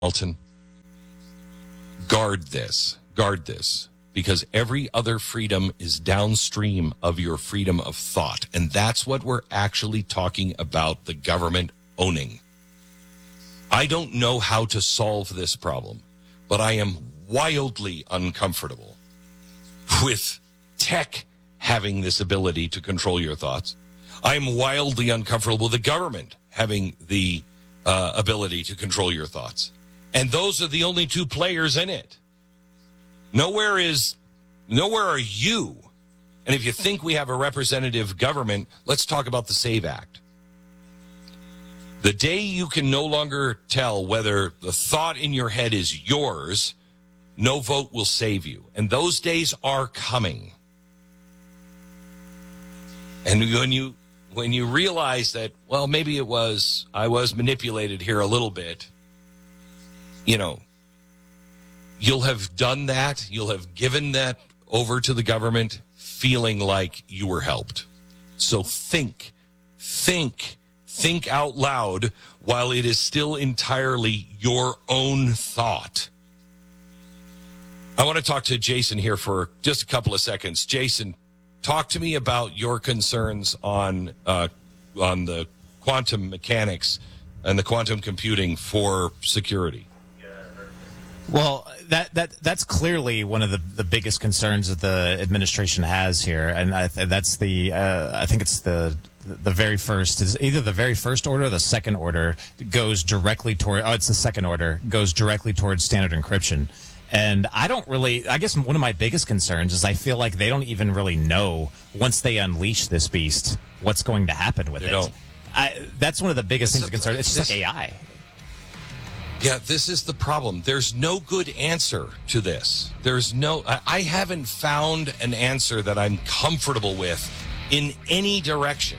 Alton, guard this, because every other freedom is downstream of your freedom of thought. And that's what we're actually talking about the government owning. I don't know how to solve this problem, but I am wildly uncomfortable with tech having this ability to control your thoughts. I'm wildly uncomfortable with the government having the ability to control your thoughts. And those are the only two players in it. Nowhere are you. And if you think we have a representative government, let's talk about the SAVE Act. The day you can no longer tell whether the thought in your head is yours, no vote will save you. And those days are coming. And when you realize that, well, maybe I was manipulated here a little bit, you'll have done that. You'll have given that over to the government feeling like you were helped. So think out loud while it is still entirely your own thought. I want to talk to Jason here for just a couple of seconds. Jason, talk to me about your concerns on the quantum mechanics and the quantum computing for security. Well, that's clearly one of the biggest concerns that the administration has here, and I think it's the very first, is either the very first order or the second order goes directly toward. Oh, it's the second order goes directly towards standard encryption. And I guess one of my biggest concerns is I feel like they don't even really know once they unleash this beast what's going to happen with it. That's one of the biggest things of concern. It's just like AI. Yeah, this is the problem. There's no good answer to this. I haven't found an answer that I'm comfortable with in any direction.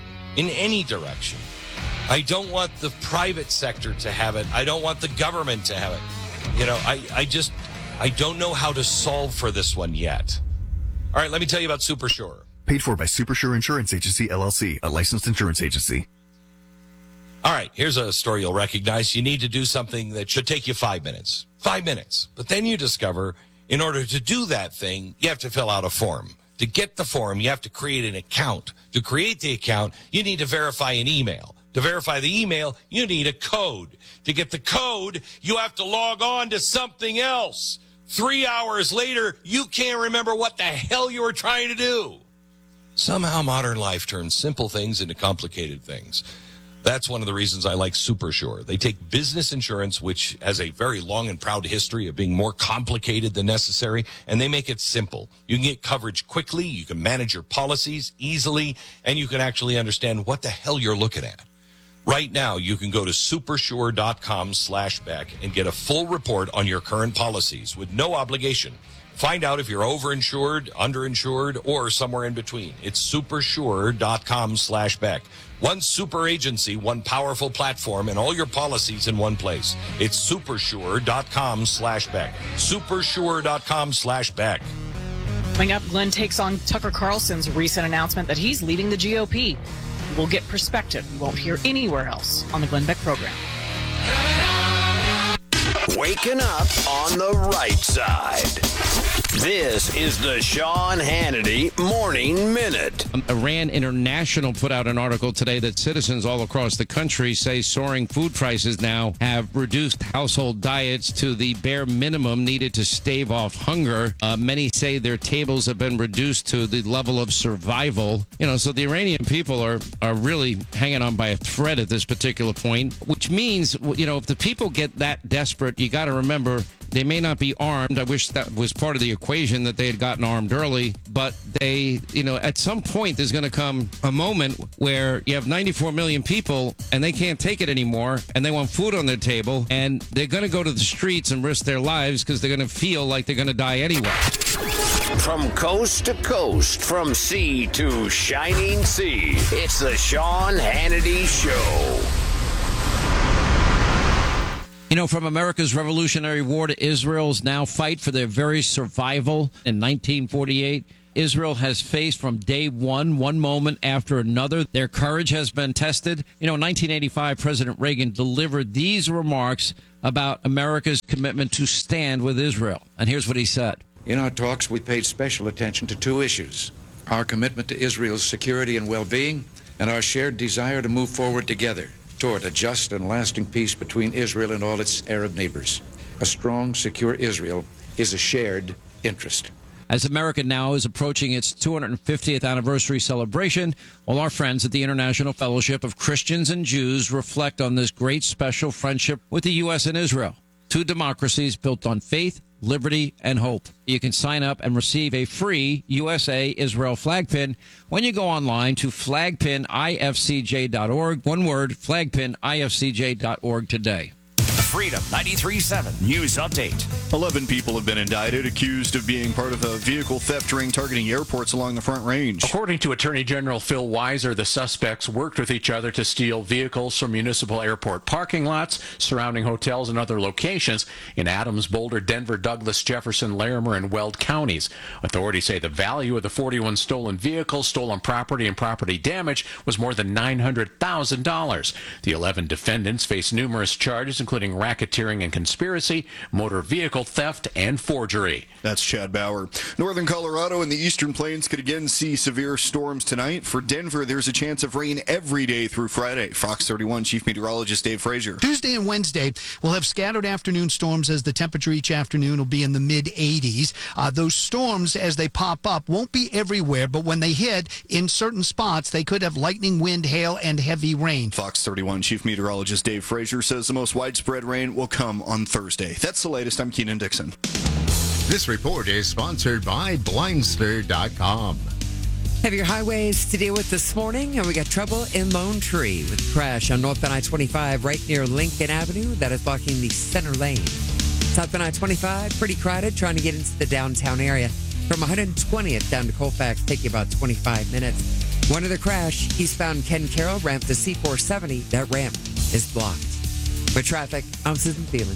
I don't want the private sector to have it. I don't want the government to have it. I don't know how to solve for this one yet. All right, let me tell you about SuperSure. Paid for by SuperSure Insurance Agency, LLC, a licensed insurance agency. All right, here's a story you'll recognize. You need to do something that should take you 5 minutes. 5 minutes. But then you discover in order to do that thing, you have to fill out a form. To get the form, you have to create an account. To create the account, you need to verify an email. To verify the email, you need a code. To get the code, you have to log on to something else. 3 hours later, you can't remember what the hell you were trying to do. Somehow modern life turns simple things into complicated things. That's one of the reasons I like SuperSure. They take business insurance, which has a very long and proud history of being more complicated than necessary, and they make it simple. You can get coverage quickly, you can manage your policies easily, and you can actually understand what the hell you're looking at. Right now, you can go to supersure.com/Beck and get a full report on your current policies with no obligation. Find out if you're overinsured, underinsured, or somewhere in between. It's supersure.com/Beck. One super agency, one powerful platform, and all your policies in one place. It's supersure.com/Beck. Supersure.com/Beck. Coming up, Glenn takes on Tucker Carlson's recent announcement that he's leaving the GOP. We'll get perspective you won't hear anywhere else on the Glenn Beck program. Waking up on the right side. This is the Sean Hannity Morning Minute. Iran International put out an article today that citizens all across the country say soaring food prices now have reduced household diets to the bare minimum needed to stave off hunger. Many say their tables have been reduced to the level of survival. So the Iranian people are really hanging on by a thread at this particular point, which means, if the people get that desperate, you got to remember they may not be armed. I wish that was part of the equation, that they had gotten armed early. But they, at some point, there's going to come a moment where you have 94 million people and they can't take it anymore and they want food on their table and they're going to go to the streets and risk their lives because they're going to feel like they're going to die anyway. From coast to coast, from sea to shining sea, it's the Sean Hannity Show. From America's Revolutionary War to Israel's now fight for their very survival in 1948, Israel has faced from day one moment after another. Their courage has been tested. In 1985, President Reagan delivered these remarks about America's commitment to stand with Israel. And here's what he said. In our talks, we paid special attention to two issues: our commitment to Israel's security and well-being, and our shared desire to move forward together toward a just and lasting peace between Israel and all its Arab neighbors. A strong, secure Israel is a shared interest. As America now is approaching its 250th anniversary celebration, all our friends at the International Fellowship of Christians and Jews reflect on this great special friendship with the U.S. and Israel, two democracies built on faith, liberty, and hope. You can sign up and receive a free USA Israel flag pin when you go online to flagpinifcj.org. One word, flagpinifcj.org today. Freedom 93.7 News Update. 11 people have been indicted, accused of being part of a vehicle theft ring targeting airports along the Front Range. According to Attorney General Phil Weiser, the suspects worked with each other to steal vehicles from municipal airport parking lots, surrounding hotels, and other locations in Adams, Boulder, Denver, Douglas, Jefferson, Larimer, and Weld counties. Authorities say the value of the 41 stolen vehicles, stolen property, and property damage was more than $900,000. The 11 defendants face numerous charges, including racketeering and conspiracy, motor vehicle theft, and forgery. That's Chad Bauer. Northern Colorado and the Eastern Plains could again see severe storms tonight. For Denver, there's a chance of rain every day through Friday. Fox 31 Chief Meteorologist Dave Frazier. Tuesday and Wednesday, we'll have scattered afternoon storms as the temperature each afternoon will be in the mid-80s. Those storms, as they pop up, won't be everywhere, but when they hit in certain spots, they could have lightning, wind, hail, and heavy rain. Fox 31 Chief Meteorologist Dave Frazier says the most widespread rain will come on Thursday. That's the latest. I'm Keenan Dixon. This report is sponsored by Blindster.com. Heavier highways to deal with this morning, and we got trouble in Lone Tree with a crash on northbound I-25 right near Lincoln Avenue. That is blocking the center lane. Southbound I-25, pretty crowded, trying to get into the downtown area. From 120th down to Colfax, take you about 25 minutes. One other crash, eastbound Ken Carroll, ramp to C470. That ramp is blocked. For traffic, I'm Susan Thielen.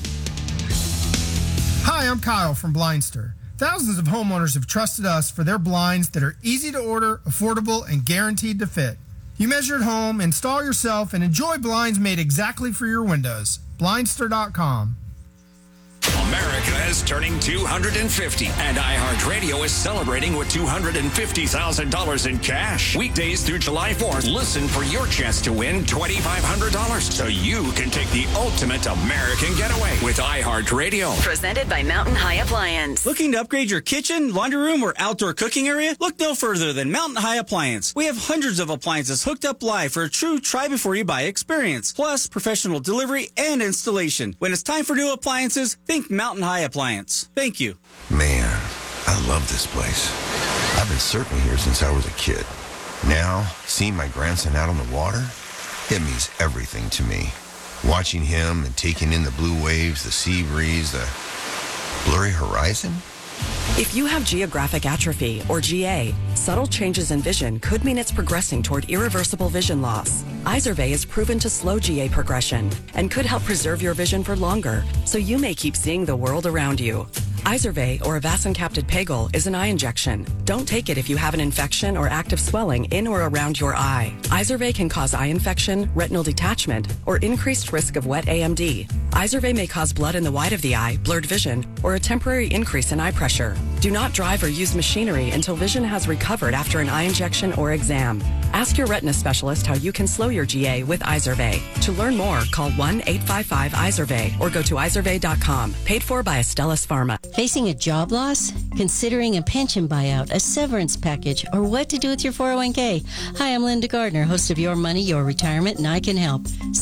Hi, I'm Kyle from Blindster. Thousands of homeowners have trusted us for their blinds that are easy to order, affordable, and guaranteed to fit. You measure at home, install yourself, and enjoy blinds made exactly for your windows. Blindster.com. America is turning 250, and iHeartRadio is celebrating with $250,000 in cash. Weekdays through July 4th, listen for your chance to win $2,500 so you can take the ultimate American getaway with iHeartRadio. Presented by Mountain High Appliance. Looking to upgrade your kitchen, laundry room, or outdoor cooking area? Look no further than Mountain High Appliance. We have hundreds of appliances hooked up live for a true try-before-you-buy experience, plus professional delivery and installation. When it's time for new appliances, think Mountain High Appliance. Thank you. Man, I love this place. I've been surfing here since I was a kid. Now, seeing my grandson out on the water, it means everything to me. Watching him and taking in the blue waves, the sea breeze, the blurry horizon. If you have geographic atrophy, or GA, subtle changes in vision could mean it's progressing toward irreversible vision loss. Izervay is proven to slow GA progression and could help preserve your vision for longer, so you may keep seeing the world around you. Izervay, or avacincaptad pegol, is an eye injection. Don't take it if you have an infection or active swelling in or around your eye. Izervay can cause eye infection, retinal detachment, or increased risk of wet AMD. Izervay may cause blood in the white of the eye, blurred vision, or a temporary increase in eye pressure. Do not drive or use machinery until vision has recovered after an eye injection or exam. Ask your retina specialist how you can slow your GA with Izervay. To learn more, call 1-855-IZERVAY or go to izervay.com. Paid for by Astellas Pharma. Facing a job loss? Considering a pension buyout, a severance package, or what to do with your 401k? Hi, I'm Linda Gardner, host of Your Money, Your Retirement, and I can help.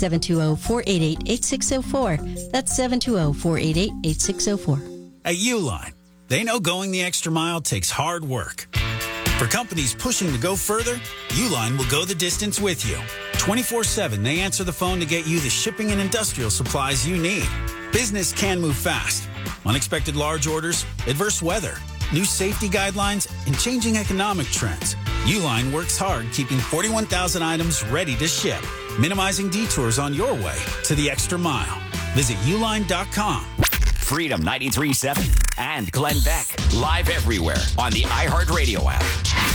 720-488-8604. That's 720-488-8604. At Uline, they know going the extra mile takes hard work. For companies pushing to go further, Uline will go the distance with you. 24/7, they answer the phone to get you the shipping and industrial supplies you need. Business can move fast. Unexpected large orders, adverse weather, new safety guidelines, and changing economic trends. Uline works hard keeping 41,000 items ready to ship, minimizing detours on your way to the extra mile. Visit uline.com. Freedom 93.7, and Glenn Beck. Live everywhere on the iHeartRadio app.